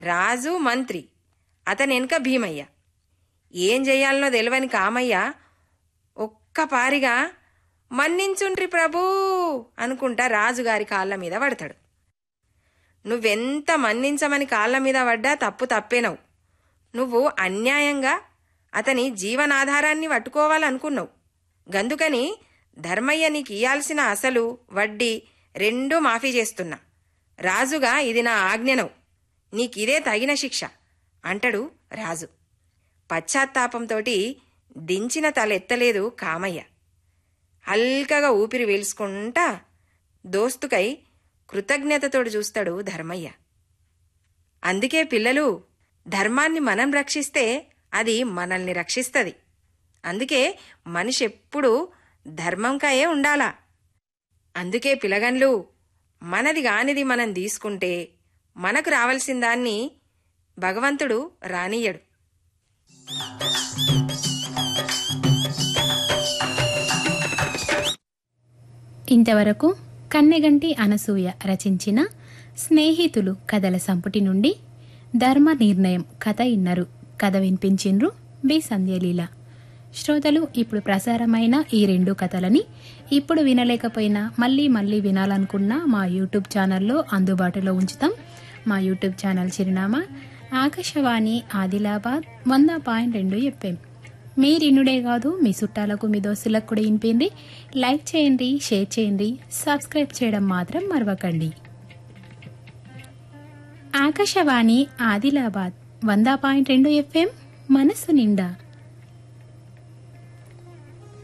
రాజు మంత్రి, అతనెనక భీమయ్య. ఏం చెయ్యాలనో తెలియని కామయ్య ఒక్కపారిగా మన్నించుండ్రి ప్రభూ అనుకుంటా రాజుగారి కాళ్ళ మీద పడతాడు. నువ్వెంత మన్నించమని కాళ్ళ మీద పడ్డా తప్పు తప్పేనవు. నువ్వు అన్యాయంగా అతని జీవనాధారాన్ని పట్టుకోవాలనుకున్నావు. గందుకని ధర్మయ్య నీకు ఇయ్యాల్సిన అసలు వడ్డీ రెండూ మాఫీ చేస్తున్నా. రాజుగా ఇది నా ఆజ్ఞనవు, నీకిదే తగిన శిక్ష అంటాడు రాజు. పశ్చాత్తాపంతోటి దించిన తలెత్తలేదు కామయ్య. హల్కగా ఊపిరి పీల్చుకుంటా దోస్తుకై కృతజ్ఞతతోటి చూస్తాడు ధర్మయ్య. అందుకే పిల్లలు, ధర్మాన్ని మనం రక్షిస్తే అది మనల్ని రక్షిస్తుంది. అందుకే మనిషి ఎప్పుడూ ధర్మంకాయే ఉండాలా. అందుకే పిలగన్లు, మనది గానిది మనం తీసుకుంటే మనకు రావలసిన దాన్ని భగవంతుడు రానియ్యడు. ఇంతవరకు కన్నెగంటి అనసూయ రచించిన స్నేహితులు కథల సంపుటి నుండి ధర్మ నిర్ణయం కథ ఇన్నరు. కథ వినిపించిండ్రు బి సంధ్యలీల. శ్రోతలు, ఇప్పుడు ప్రసారమైన ఈ 2 కథలని ఇప్పుడు వినలేకపోయినా మళ్ళీ మళ్ళీ వినాలనుకున్నా మా యూట్యూబ్ ఛానల్లో అందుబాటులో ఉంచుతాం. మా యూట్యూబ్ ఛానల్ చిరునామా ఆకాశవాణి ఆదిలాబాద్ 100.2 FM. మీరిన్నుడే కాదు, మీ చుట్టాలకు మీ దోస్తులకు కూడా వినిపిండి. లైక్ చేయండి, షేర్ చేయండి, సబ్స్క్రైబ్ చేయడం మాత్రం మరవకండి. ఆకాశవాణి ఆదిలాబాద్ 100.2 FM మనసు నిండా.